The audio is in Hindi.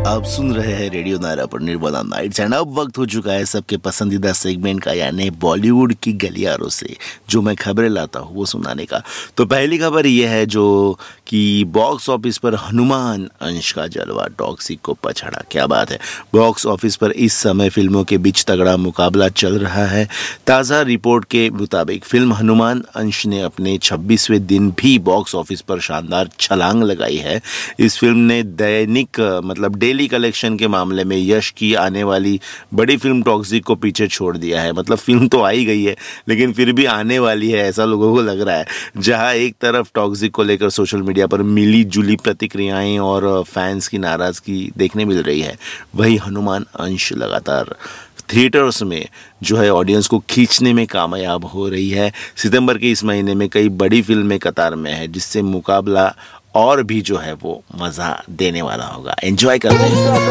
आप सुन रहे हैं रेडियो नायरा पर निर्मला नाइट्स एंड अब वक्त हो चुका है सबके पसंदीदा सेगमेंट का, यानी बॉलीवुड की गलियारों से जो मैं खबरें लाता हूँ वो सुनाने का। तो पहली खबर ये है जो कि बॉक्स ऑफिस पर हनुमान अंश का जलवा टॉक्सिक को पछाड़ा। क्या बात है, बॉक्स ऑफिस पर इस समय फिल्मों के बीच तगड़ा मुकाबला चल रहा है। ताज़ा रिपोर्ट के मुताबिक फिल्म हनुमान अंश ने अपने 26वें दिन भी बॉक्स ऑफिस पर शानदार छलांग लगाई है। इस फिल्म ने दैनिक डेली कलेक्शन के मामले में यश की आने वाली बड़ी फिल्म टॉक्सिक को पीछे छोड़ दिया है। मतलब फिल्म तो आई गई है लेकिन फिर भी आने वाली है ऐसा लोगों को लग रहा है। जहां एक तरफ टॉक्सिक को लेकर सोशल मीडिया पर मिली जुली प्रतिक्रियाएं और फैंस की नाराजगी देखने मिल रही है, वहीं हनुमान अंश लगातार थिएटर्स में जो है ऑडियंस को खींचने में कामयाब हो रही है। सितंबर के इस महीने में कई बड़ी फिल्में कतार में है जिससे मुकाबला और भी जो है वो मज़ा देने वाला होगा। एंजॉय करते हैं।